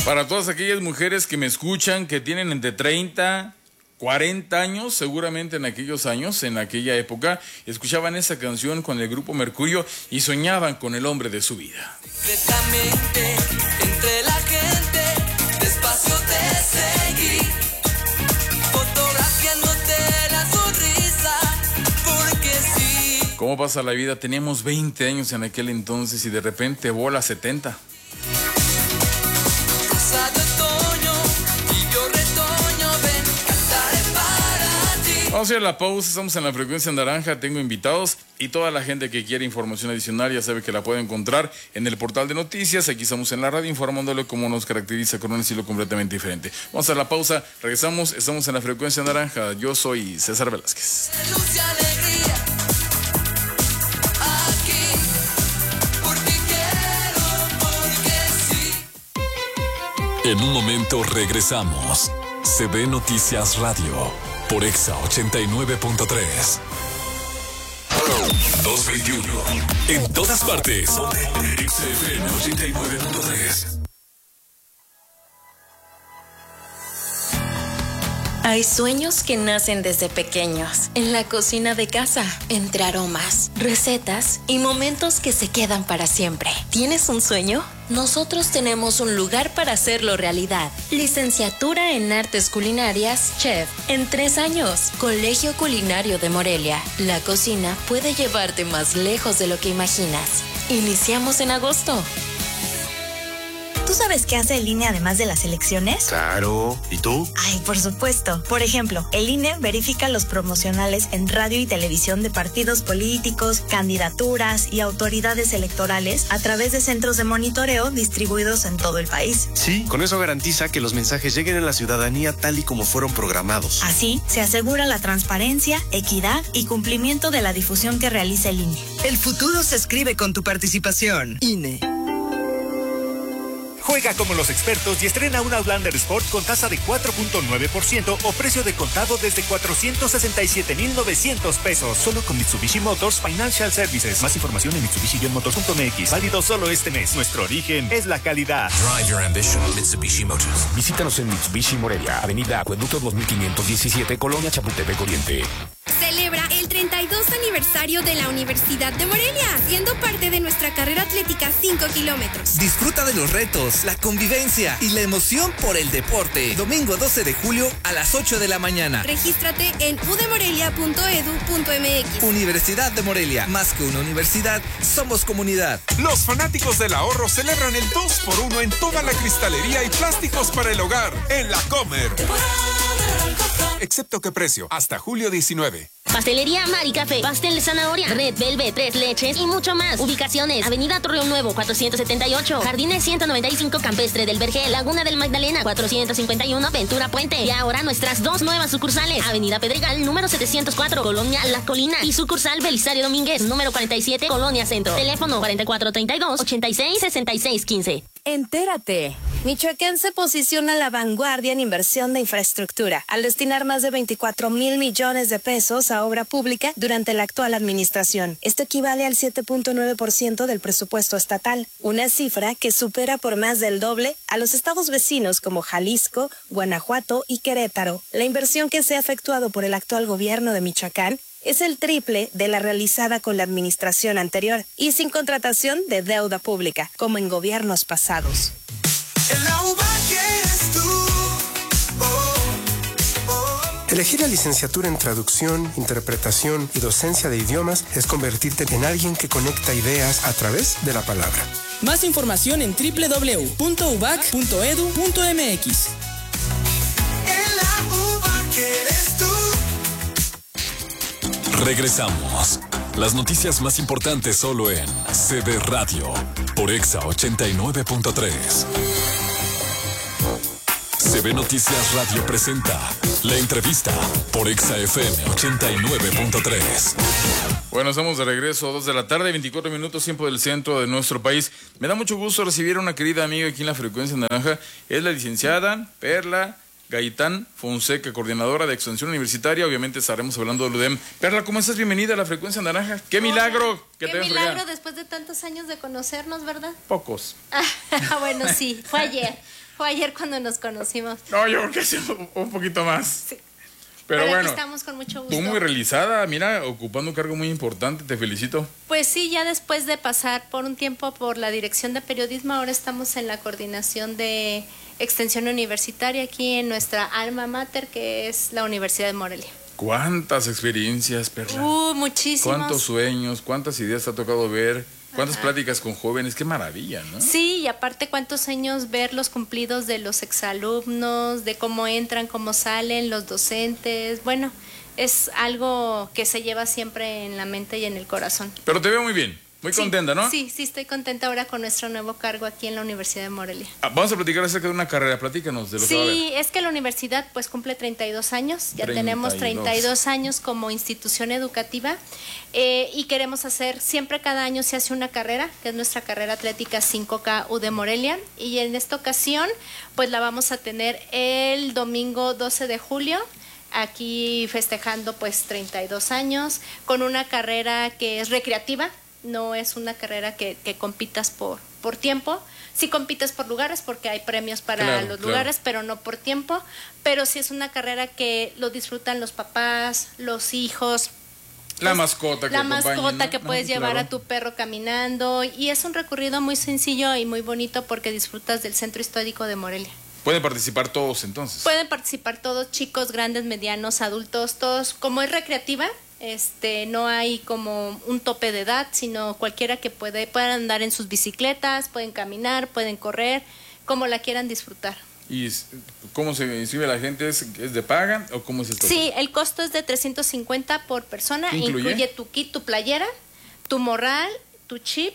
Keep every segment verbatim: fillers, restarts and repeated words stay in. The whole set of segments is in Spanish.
Para todas aquellas mujeres que me escuchan, que tienen entre treinta, cuarenta años, seguramente en aquellos años, en aquella época, escuchaban esa canción con el grupo Mercurio y soñaban con el hombre de su vida. Secretamente, entre la gente, despacio te seguí, fotografiándote la sonrisa, porque sí. ¿Cómo pasa la vida? Teníamos veinte años en aquel entonces y de repente bola setenta. Vamos a ir a la pausa, estamos en la frecuencia naranja, tengo invitados y toda la gente que quiere información adicional ya sabe que la puede encontrar en el portal de noticias. Aquí estamos en la radio informándole cómo nos caracteriza con un estilo completamente diferente. Vamos a la pausa, regresamos, estamos en la frecuencia naranja. Yo soy César Velázquez. En un momento regresamos. C B Noticias Radio por Exa ochenta y nueve punto tres. dos veintiuno. En todas partes. Exa F M ochenta y nueve punto tres. Hay sueños que nacen desde pequeños, en la cocina de casa, entre aromas, recetas y momentos que se quedan para siempre. ¿Tienes un sueño? Nosotros tenemos un lugar para hacerlo realidad. Licenciatura en Artes Culinarias, Chef, en tres años. Colegio Culinario de Morelia. La cocina puede llevarte más lejos de lo que imaginas. Iniciamos en agosto. ¿Tú sabes qué hace el I N E además de las elecciones? Claro. ¿Y tú? Ay, por supuesto. Por ejemplo, el I N E verifica los promocionales en radio y televisión de partidos políticos, candidaturas y autoridades electorales a través de centros de monitoreo distribuidos en todo el país. Sí, con eso garantiza que los mensajes lleguen a la ciudadanía tal y como fueron programados. Así, se asegura la transparencia, equidad y cumplimiento de la difusión que realiza el I N E. El futuro se escribe con tu participación. I N E. Juega como los expertos y estrena un Outlander Sport con tasa de cuatro punto nueve por ciento o precio de contado desde cuatrocientos sesenta y siete mil novecientos pesos. Solo con Mitsubishi Motors Financial Services. Más información en mitsubishi motors punto m x. Válido solo este mes. Nuestro origen es la calidad. Drive your ambition, Mitsubishi Motors. Visítanos en Mitsubishi Morelia, Avenida Acueducto dos mil quinientos diecisiete, Colonia Chapultepec Oriente. Celebra el treinta y dos aniversario de la Universidad de Morelia, siendo parte de nuestra carrera atlética cinco kilómetros. Disfruta de los retos, la convivencia y la emoción por el deporte. Domingo doce de julio a las ocho de la mañana. Regístrate en u d morelia punto e d u punto m x. Universidad de Morelia, más que una universidad, somos comunidad. Los fanáticos del ahorro celebran el dos por uno en toda la cristalería y plásticos para el hogar en La Comer. Excepto que precio, hasta julio diecinueve. Pastelería Mari Café, pastel de zanahoria, Red Velvet, tres leches y mucho más. Ubicaciones: Avenida Torreón Nuevo, cuatrocientos setenta y ocho, Jardines ciento noventa y cinco, Campestre del Vergel, Laguna del Magdalena, cuatrocientos cincuenta y uno, Ventura Puente. Y ahora nuestras dos nuevas sucursales: Avenida Pedregal, número setecientos cuatro, Colonia La Colina, y sucursal Belisario Domínguez, número cuarenta y siete, Colonia Centro. Teléfono cuarenta y cuatro treinta y dos, ochenta y seis, sesenta y seis quince. Entérate. Michoacán se posiciona a la vanguardia en inversión de infraestructura, al destinar más de veinticuatro mil millones de pesos a obra pública durante la actual administración. Esto equivale al siete punto nueve por ciento del presupuesto estatal, una cifra que supera por más del doble a los estados vecinos como Jalisco, Guanajuato y Querétaro. La inversión que se ha efectuado por el actual gobierno de Michoacán es el triple de la realizada con la administración anterior y sin contratación de deuda pública, como en gobiernos pasados. Elegir la licenciatura en traducción, interpretación y docencia de idiomas es convertirte en alguien que conecta ideas a través de la palabra. Más información en doble u doble u doble u punto u b a c punto e d u punto m x. Regresamos. Las noticias más importantes solo en C B Radio por Exa ochenta y nueve punto tres. C B Noticias Radio presenta la entrevista por Exa F M ochenta y nueve punto tres. Bueno, estamos de regreso, dos de la tarde, veinticuatro minutos, tiempo del centro de nuestro país. Me da mucho gusto recibir a una querida amiga aquí en la Frecuencia Naranja. Es la licenciada Perla Gaitán Fonseca, coordinadora de extensión universitaria. Obviamente estaremos hablando del U D E M. Perla, ¿cómo estás? Bienvenida a la Frecuencia Naranja. ¡Qué Hola. milagro! ¡Qué te milagro fregar. Después de tantos años de conocernos, ¿verdad? Pocos. Ah, bueno, sí, fue ayer. Fue ayer cuando nos conocimos. No, yo creo que sí, un poquito más. Sí. Pero, Pero bueno, aquí estamos con mucho gusto. tú muy realizada, mira, ocupando un cargo muy importante, te felicito. Pues sí, ya después de pasar por un tiempo por la dirección de periodismo, ahora estamos en la coordinación de extensión universitaria aquí en nuestra alma mater, que es la Universidad de Morelia. ¿Cuántas experiencias, Perla? Uh, muchísimos. ¿Cuántos sueños, cuántas ideas te ha tocado ver? ¿Cuántas Ajá. pláticas con jóvenes? ¡Qué maravilla!, ¿no? Sí, y aparte cuántos años ver los cumplidos de los exalumnos, de cómo entran, cómo salen, los docentes. Bueno, es algo que se lleva siempre en la mente y en el corazón. Pero te veo muy bien, muy Sí, contenta, ¿no? Sí, sí, estoy contenta ahora con nuestro nuevo cargo aquí en la Universidad de Morelia. Ah, vamos a platicar acerca de una carrera, platícanos de lo que va a haber. Sí, es que la universidad pues cumple treinta y dos años, ya treinta y dos. tenemos treinta y dos años como institución educativa eh, y queremos hacer, siempre cada año se hace una carrera, que es nuestra carrera atlética cinco K U de Morelia, y en esta ocasión pues la vamos a tener el domingo doce de julio, aquí festejando pues treinta y dos años, con una carrera que es recreativa. No es una carrera que, que compitas por, por tiempo. Sí compites por lugares porque hay premios para Claro, los claro. lugares, pero no por tiempo. Pero sí es una carrera que lo disfrutan los papás, los hijos. La mascota que La acompaña, mascota ¿no? que puedes Ah, llevar claro. a tu perro caminando. Y es un recorrido muy sencillo y muy bonito porque disfrutas del centro histórico de Morelia. Pueden participar todos entonces. Pueden participar todos, chicos, grandes, medianos, adultos, todos. Como es recreativa, este, no hay como un tope de edad, sino cualquiera que puede, puedan andar en sus bicicletas, pueden caminar, pueden correr, como la quieran disfrutar. ¿Y es- cómo se inscribe la gente? ¿Es, es de paga o cómo es esto? Sí, el costo es de trescientos cincuenta por persona, ¿Qué incluye? incluye tu kit, tu playera, tu morral, tu chip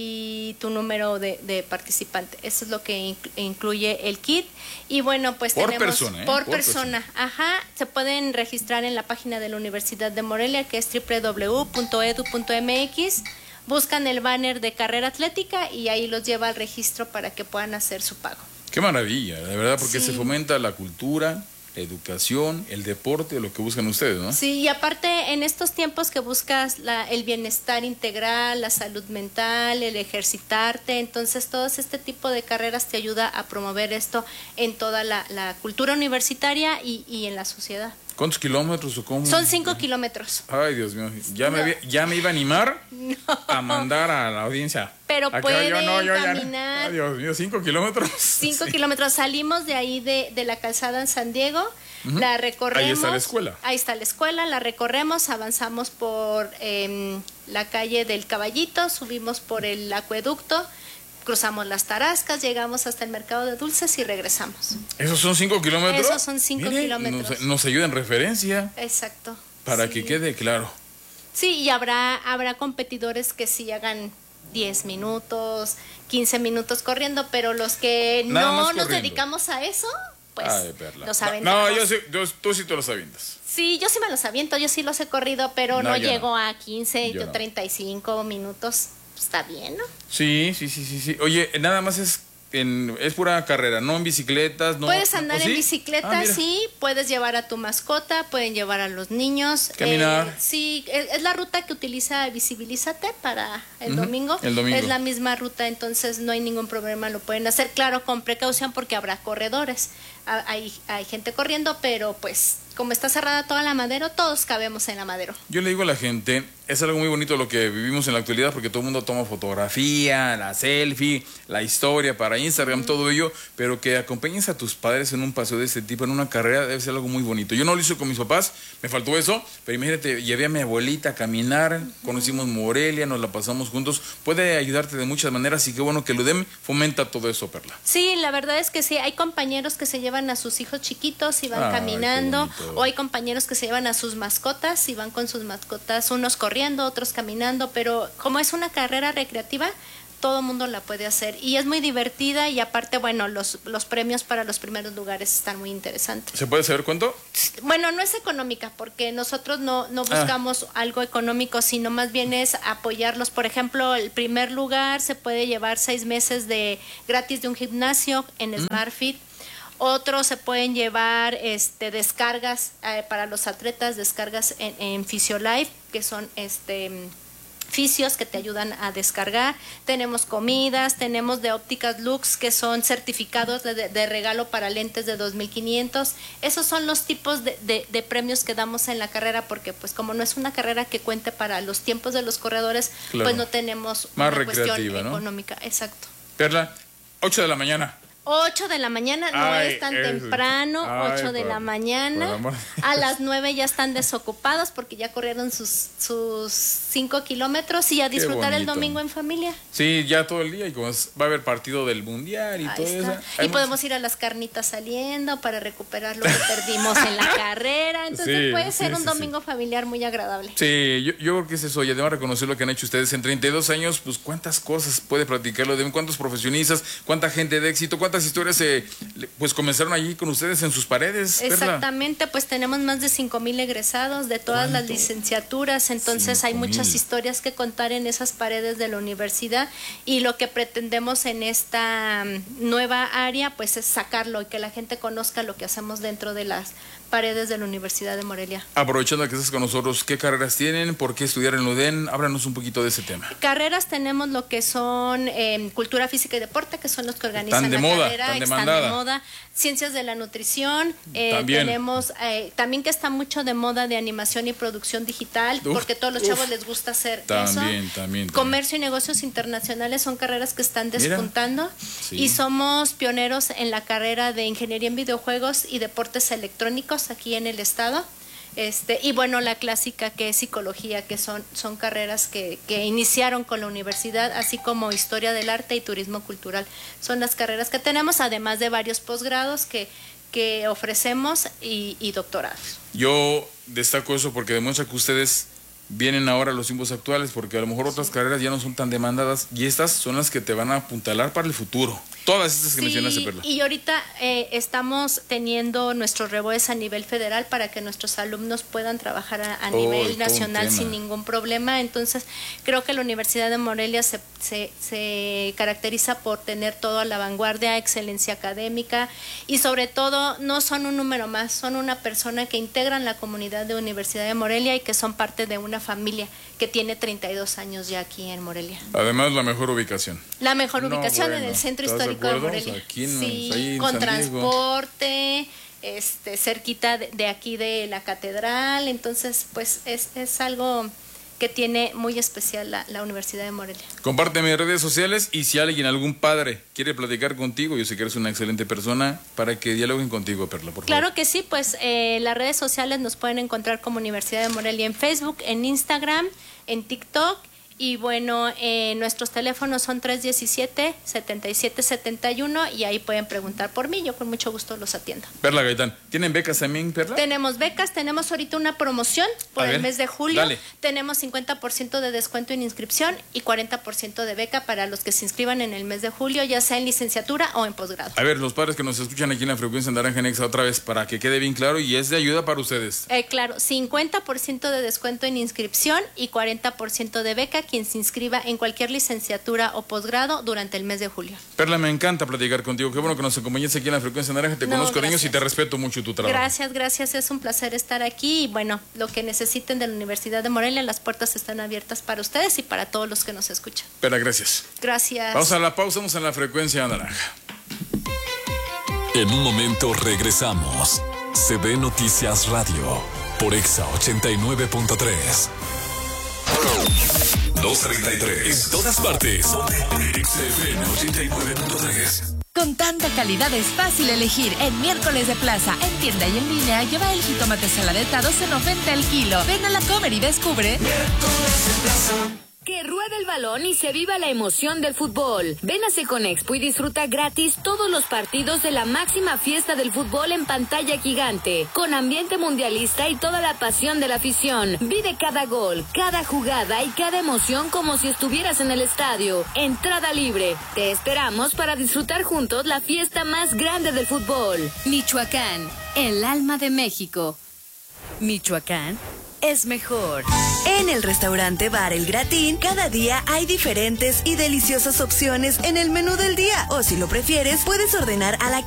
y tu número de, de participante. Eso es lo que inc- incluye el kit. Y bueno, pues Por tenemos persona, ¿eh? por, Por persona. Ajá, se pueden registrar en la página de la Universidad de Morelia, que es doble u doble u doble u punto edu punto eme equis. Buscan el banner de carrera atlética y ahí los lleva al registro para que puedan hacer su pago. Qué maravilla, de verdad, porque Sí. se fomenta la cultura, la educación, el deporte, lo que buscan ustedes, ¿no? Sí, y aparte en estos tiempos que buscas la, el bienestar integral, la salud mental, el ejercitarte, entonces todo este tipo de carreras te ayuda a promover esto en toda la, la cultura universitaria y, y en la sociedad. ¿Cuántos kilómetros o cómo? Son cinco kilómetros. Ay, Dios mío, ya me, había- ya me iba a animar a mandar a la audiencia. Pero Acá pueden yo no, yo ya no. caminar. Ay, Dios mío, cinco kilómetros. Cinco Sí. kilómetros. Salimos de ahí de, de la calzada en San Diego, Ujú. la recorremos. Ahí está la escuela. Ahí está la escuela, la recorremos, avanzamos por em, la calle del Caballito, subimos por el acueducto, cruzamos las Tarascas, llegamos hasta el mercado de dulces y regresamos. ¿Esos son cinco kilómetros? Esos son cinco Mire, kilómetros. Nos, nos ayuda en referencia Exacto. para Sí. que quede claro. Sí, y habrá, habrá competidores que sí hagan diez minutos, quince minutos corriendo, pero los que Nada no más nos corriendo. dedicamos a eso, pues Ay, Perla. los No, aventamos. No, yo sí, yo- tú sí te los avientas. Sí, yo sí me los aviento, yo sí los he corrido, pero No, no, yo llego a quince Yo o no. treinta y cinco minutos. Está bien, ¿no? Sí, sí, sí, sí, sí. Oye, nada más es en, es pura carrera, no en bicicletas, no. Puedes andar ¿o en sí? bicicleta, Ah, mira. sí, puedes llevar a tu mascota, pueden llevar a los niños. Caminar. Eh, sí, es, es la ruta que utiliza Visibilízate para el Ujú, domingo. el domingo. Es la misma ruta, entonces no hay ningún problema, lo pueden hacer. Claro, con precaución porque habrá corredores. Ah, Hay, hay gente corriendo, pero pues como está cerrada toda la Madero, todos cabemos en la Madero. Yo le digo a la gente, es algo muy bonito lo que vivimos en la actualidad porque todo el mundo toma fotografía, la selfie, la historia para Instagram, todo ello, pero que acompañes a tus padres en un paseo de este tipo, en una carrera, debe ser algo muy bonito. Yo no lo hice con mis papás, me faltó eso, pero imagínate, llevé a mi abuelita a caminar, conocimos Morelia, nos la pasamos juntos, puede ayudarte de muchas maneras y qué bueno que el U D E M fomenta todo eso, Perla. Sí, la verdad es que sí, hay compañeros que se llevan a sus hijos chiquitos y van Ay, qué caminando, bonito. o hay compañeros que se llevan a sus mascotas y van con sus mascotas, unos corriendo, otros caminando, pero como es una carrera recreativa, todo el mundo la puede hacer y es muy divertida y aparte, bueno, los, los premios para los primeros lugares están muy interesantes. ¿Se puede saber cuánto? Bueno, no es económica porque nosotros no, no buscamos algo económico, sino más bien es apoyarlos. Por ejemplo, el primer lugar se puede llevar seis meses de gratis de un gimnasio en SmartFit. Otros se pueden llevar este descargas eh, para los atletas, descargas en, en Physiolife, que son este fisios que te ayudan a descargar, tenemos comidas, tenemos de ópticas Lux que son certificados de, de regalo para lentes de dos mil quinientos. Esos son los tipos de, de, de premios que damos en la carrera, porque pues como no es una carrera que cuente para los tiempos de los corredores, claro, pues no tenemos más una cuestión, ¿no?, económica. Exacto. Perla, ocho de la mañana. ocho de la mañana, no ay, es tan es, temprano, ay, ocho de por, la mañana, a las nueve ya están desocupados porque ya corrieron sus sus cinco kilómetros y a disfrutar el domingo en familia. Sí, ya todo el día, y como es, va a haber partido del mundial y ahí todo está. eso. Y podemos ir a las carnitas saliendo para recuperar lo que perdimos en la carrera, entonces sí, puede ser sí, un sí, domingo sí. familiar muy agradable. Sí, yo, yo creo que es eso, y además reconocer lo que han hecho ustedes en treinta y dos años, pues cuántas cosas puede platicarlo, de cuántos profesionistas, cuánta gente de éxito, cuántas historias eh, pues comenzaron allí con ustedes en sus paredes. Exactamente, Perla. Pues tenemos más de cinco mil egresados de todas ¿Cuánto? las licenciaturas, entonces hay muchas historias que contar en esas paredes de la universidad, y lo que pretendemos en esta nueva área pues es sacarlo y que la gente conozca lo que hacemos dentro de las paredes de la Universidad de Morelia. Aprovechando que estás con nosotros, ¿qué carreras tienen? ¿Por qué estudiar en UDEM? Háblanos un poquito de ese tema. Carreras tenemos lo que son eh, cultura física y deporte, que son los que organizan están de la moda, carrera, están, están de moda. Ciencias de la nutrición, eh, también. tenemos eh, también que está mucho de moda de animación y producción digital, uf, porque a todos los uf, chavos les gusta hacer también, eso. También, también. Comercio y negocios internacionales son carreras que están despuntando. Sí. Y somos pioneros en la carrera de ingeniería en videojuegos y deportes electrónicos aquí en el estado. Este, y bueno, la clásica que es psicología, que son, son carreras que, que iniciaron con la universidad, así como historia del arte y turismo cultural. Son las carreras que tenemos, además de varios posgrados que, que ofrecemos y, y doctorados. Yo destaco eso porque demuestra que ustedes vienen ahora a los tiempos actuales, porque a lo mejor otras sí. carreras ya no son tan demandadas, y estas son las que te van a apuntalar para el futuro. Todas estas que sí, mencionaste, Perla. Y ahorita eh, estamos teniendo nuestros reboes a nivel federal para que nuestros alumnos puedan trabajar a, a oh, nivel nacional sin ningún problema. Entonces, creo que la Universidad de Morelia se, se, se caracteriza por tener todo a la vanguardia, excelencia académica, y sobre todo no son un número más, son una persona que integran la comunidad de Universidad de Morelia y que son parte de una familia que tiene treinta y dos años ya aquí en Morelia. Además, la mejor ubicación. La mejor no, ubicación bueno, en el centro histórico de, de Morelia. O sea, aquí no, sí, ahí con transporte, este, cerquita de, de aquí de la catedral. Entonces, pues es, es algo que tiene muy especial la, la Universidad de Morelia. Compárteme en redes sociales, y si alguien, algún padre, quiere platicar contigo, yo sé que eres una excelente persona, para que dialoguen contigo, Perla, por favor. Claro que sí, pues eh, las redes sociales nos pueden encontrar como Universidad de Morelia en Facebook, en Instagram, en TikTok. Y bueno, eh, nuestros teléfonos son tres uno siete, siete siete siete uno, y ahí pueden preguntar por mí, yo con mucho gusto los atiendo. Perla Gaitán, ¿tienen becas también, Perla? Tenemos becas, tenemos ahorita una promoción por A el ver, mes de julio. Dale. Tenemos cincuenta por ciento de descuento en inscripción y cuarenta por ciento de beca para los que se inscriban en el mes de julio, ya sea en licenciatura o en posgrado. A ver, los padres que nos escuchan aquí en la frecuencia Naranja Nexa otra vez, para que quede bien claro, y es de ayuda para ustedes. Eh, claro, cincuenta por ciento de descuento en inscripción y cuarenta por ciento de beca quien se inscriba en cualquier licenciatura o posgrado durante el mes de julio. Perla, me encanta platicar contigo. Qué bueno que nos acompañes aquí en la frecuencia naranja. Te no, conozco, niños, y te respeto mucho tu trabajo. Gracias, gracias. Es un placer estar aquí. Y bueno, lo que necesiten de la Universidad de Morelia, las puertas están abiertas para ustedes y para todos los que nos escuchan. Perla, gracias. Gracias. Vamos a la pausa, vamos en la frecuencia naranja. En un momento regresamos. C B Noticias Radio por Exa ochenta y nueve punto tres. dos treinta y tres. En todas partes. Exa F M ochenta y nueve punto tres. Con tanta calidad es fácil elegir. En Miércoles de Plaza, en tienda y en línea, lleva el jitomate saladeta doce noventa el kilo. Ven a la Comer y descubre Miércoles de Plaza. Que ruede el balón y se viva la emoción del fútbol. Ven a Seconexpo y disfruta gratis todos los partidos de la máxima fiesta del fútbol en pantalla gigante, con ambiente mundialista y toda la pasión de la afición. Vive cada gol, cada jugada y cada emoción como si estuvieras en el estadio. Entrada libre. Te esperamos para disfrutar juntos la fiesta más grande del fútbol. Michoacán, el alma de México. Michoacán es mejor. En el restaurante Bar El Gratín, cada día hay diferentes y deliciosas opciones en el menú del día. O si lo prefieres, puedes ordenar a la